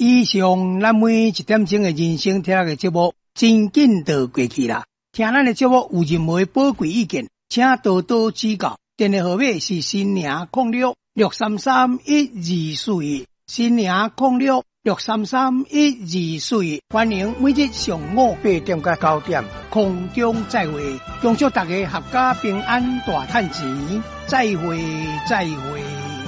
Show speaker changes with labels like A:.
A: 以上咱每一点钟的人生听的节目，真紧就过去啦。听咱的节目有任何宝贵意见，请多多指教。电话号码是新娘0663312241，新娘0663312241。欢迎每日上午8点到9点空中再会，恭祝大家阖家平安大赚钱，再会再会。